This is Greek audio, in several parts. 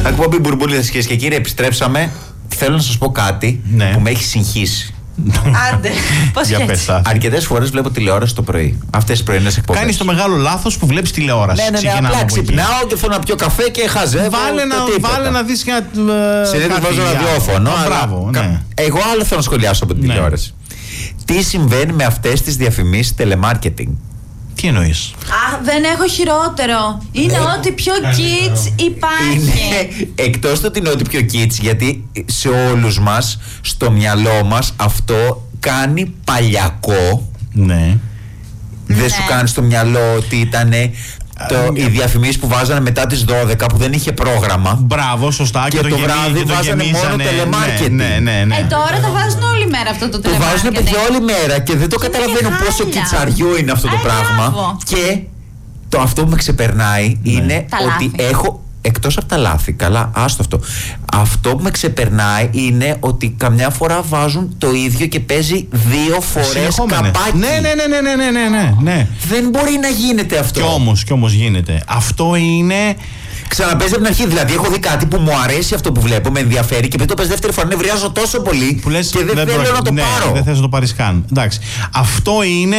Εκπομπή Μπουρμπούλιδες, κυρίες και κύριοι, επιστρέψαμε. Θέλω να σας πω κάτι που με έχει συγχύσει. Άντε, πώς και έτσι. Αρκετές φορές βλέπω τηλεόραση το πρωί. Αυτές τις πρωινές εκπομπές. Κάνεις το μεγάλο λάθος που βλέπεις τηλεόραση. Ναι, απλά ξυπνάω και θέλω να πιω καφέ και χαζεύω. Βάλε να δεις ένα. Συνήθως βάζω ραδιόφωνο. Μπράβο, ναι. Εγώ άλλο θέλω να σχολιάσω από την τηλεόραση. Τι συμβαίνει με αυτές τις διαφημίσεις τηλεμάρκετινγκ? Τι εννοείς? Δεν έχω χειρότερο. Είναι ό,τι πιο kids υπάρχει. Εκτός του ότι είναι ό,τι πιο kids, γιατί σε όλους μας, στο μυαλό μας, αυτό κάνει παλιακό. Ναι. Δεν σου κάνει στο μυαλό ότι ήταν οι διαφημίσεις που βάζανε μετά τις 12 που δεν είχε πρόγραμμα. Μπράβο, σωστά. Και το βράδυ βάζανε μόνο τελεμάρκετινγκ. Ναι. Τώρα το βάζουν όλη μέρα αυτό το τελεμάρκετινγκ. Το βάζουν παιδιά όλη μέρα και δεν το καταλαβαίνω πόσο κιτσαριού είναι αυτό το πράγμα. Και αυτό που με ξεπερνάει είναι ότι έχω. Εκτός από τα λάθη, καλά, άστο αυτό. Αυτό που με ξεπερνάει είναι ότι καμιά φορά βάζουν το ίδιο και παίζει 2 φορές καπάκι. Ναι. Δεν μπορεί να γίνεται αυτό. Κι όμως γίνεται. Αυτό είναι. Ξαναπέζει από την αρχή. Δηλαδή, έχω δει κάτι που μου αρέσει αυτό που βλέπω, με ενδιαφέρει και πριν το πες δεύτερη φορά, νευριάζω τόσο πολύ που λες, και δεν θέλω να το πάρω. Δεν θες να το πάρεις καν. Εντάξει. Αυτό είναι.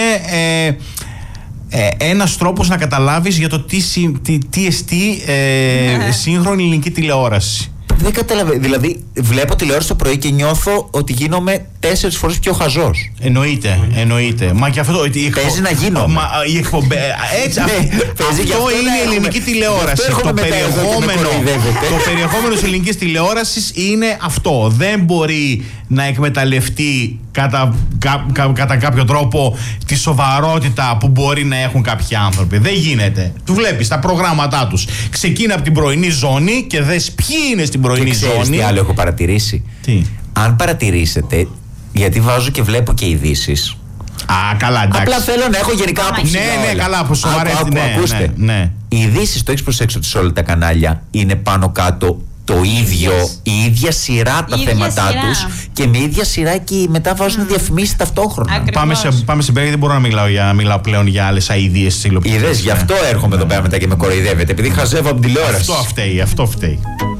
Ένας τρόπος να καταλάβεις για το τι εστί σύγχρονη ελληνική τηλεόραση. Δεν καταλαβαίνω. Δηλαδή, βλέπω τηλεόραση το πρωί και νιώθω ότι γίνομαι 4 φορές πιο χαζός. Εννοείται. Μα και αυτό. Παίζει να γίνω. Έτσι. Αυτό είναι η ελληνική τηλεόραση. Το περιεχόμενο της ελληνικής τηλεόρασης είναι αυτό. Δεν μπορεί να εκμεταλλευτεί κατά κάποιο τρόπο τη σοβαρότητα που μπορεί να έχουν κάποιοι άνθρωποι. Δεν γίνεται. Του βλέπεις τα προγράμματά τους. Ξεκίνα από την πρωινή ζώνη και δες ποιοι είναι στην πρωινή ζώνη. Τι άλλο έχω παρατηρήσει? Τι? Αν παρατηρήσετε, γιατί βάζω και βλέπω και ειδήσεις. Καλά, εντάξει. Απλά θέλω να έχω γενικά άποψη. Ναι, καλά, που σοβαρές. Ακούστε. Ναι. Οι ειδήσεις, το έχεις προσέξει ότι σε όλα τα κανάλια είναι πάνω κάτω το ίδιο, η ίδια σειρά τα θέματα τους και με ίδια σειρά και μετά βάζουν διαφημίσεις ταυτόχρονα. Πάμε σε πέρα, δεν μπορώ να μιλάω πλέον για άλλες αηδίες στις υλοποιήσεις. Είδες, γι' αυτό έρχομαι εδώ πέρα μετά και με κοροϊδεύετε, επειδή χαζεύω από την τηλεόραση. Αυτό φταίει.